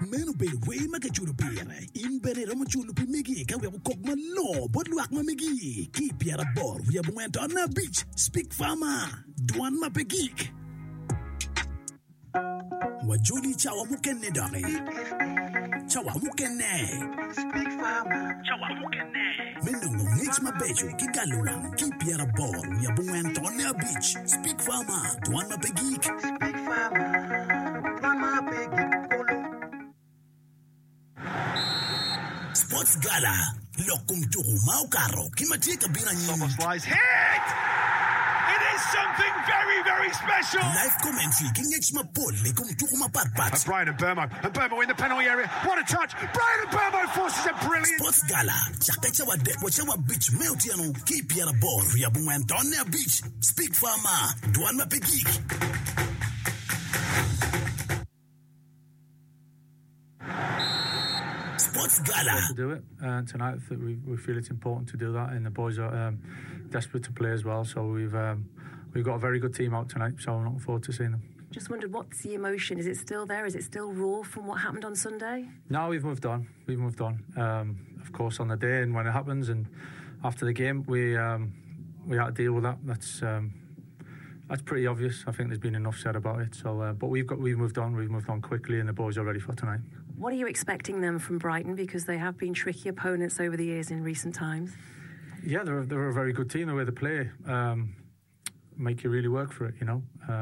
Meno be way makachuru pere. Imbere ramachulu pimigi ka we kok malo but luak mamigi. Keep yara bor we went on a beach. Speak farmer. Duan mapegik. Wajuli chawa mukenne dare. Chawa mukenne. Speak farmer. Chawa mukenne. Mendongo mix mabejo kigalulang. Keep yara bor we went on a beach. Speak farmer. Duan mapegik. Speak farmer. Duan mapegik. Sports Gala, lokum turu mau karo, kimatika bina nyingi. Slice hit! It is something very, very special! Live commentary, kingech mapol, lekum turu mapatpat. Brian and Burmo in the penalty area. What a touch! Brian and Burmo forces a brilliant... Sports Gala, chakachawa dek, wachawa beach, meutiano, keep yara bor, riabu Antonia beach, speak farmer, duan mapegik. Sports Gala. To do it tonight, I think we feel it's important to do that, and the boys are desperate to play as well. So we've got a very good team out tonight. So I'm looking forward to seeing them. Just wondered, what's the emotion? Is it still there? Is it still raw from what happened on Sunday? No, we've moved on. Of course, on the day and when it happens, and after the game, we had to deal with that. That's pretty obvious. I think there's been enough said about it. So, but we've moved on. We've moved on quickly, and the boys are ready for tonight. What are you expecting them from Brighton? Because they have been tricky opponents over the years in recent times. Yeah, they're a very good team. The way they play, make you really work for it, you know.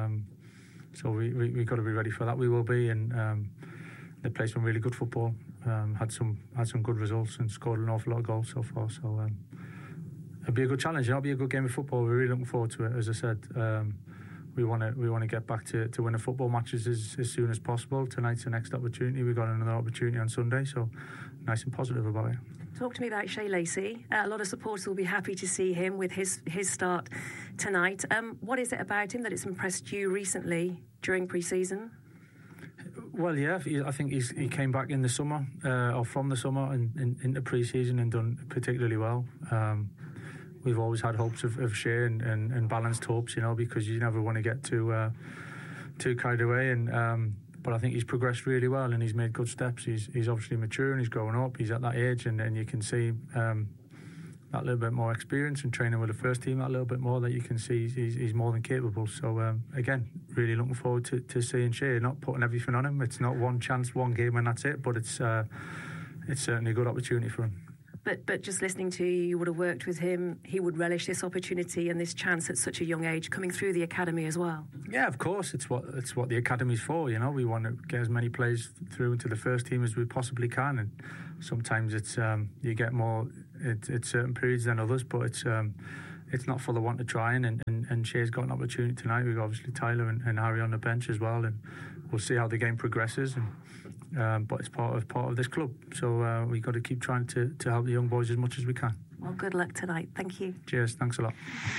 So we got to be ready for that. We will be, and they play some really good football. Had some good results and scored an awful lot of goals so far. So it'll be a good challenge. It'll be a good game of football. We're really looking forward to it. As I said, we want to get back to winning football matches as soon as possible. Tonight's the next opportunity. We've got another opportunity on Sunday, so nice and positive about it. Talk to me about Shea Lacey. A lot of supporters will be happy to see him with his start tonight. What is it about him that it's impressed you recently during pre-season? Well, yeah, I think he came back in the summer, or from the summer and into pre-season and done particularly well. We've always had hopes of Shea and balanced hopes, you know, because you never want to get too carried away. And but I think he's progressed really well and he's made good steps. He's obviously mature and he's growing up. He's at that age, and you can see that little bit more experience and training with the first team. That little bit more that you can see he's more than capable. So again, really looking forward to seeing Shea. Not putting everything on him. It's not one chance, one game, and that's it. But it's certainly a good opportunity for him. But just listening to you would have worked with him. He would relish this opportunity and this chance at such a young age, coming through the academy as well. Yeah, of course. It's what the academy's for. You know, we want to get as many players through into the first team as we possibly can. And sometimes it's you get more at certain periods than others. But it's not for the want of trying. And Shea's got an opportunity tonight. We've got obviously Tyler and Harry on the bench as well. And we'll see how the game progresses. But it's part of this club, so we've got to keep trying to help the young boys as much as we can. Well, good luck tonight. Thank you. Cheers. Thanks a lot.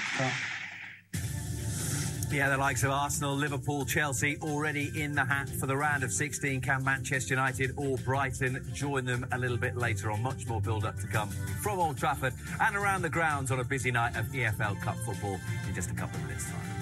Yeah, the likes of Arsenal, Liverpool, Chelsea already in the hat for the round of 16. Can Manchester United or Brighton join them a little bit later on? Much more build-up to come from Old Trafford and around the grounds on a busy night of EFL Cup football in just a couple of minutes' time.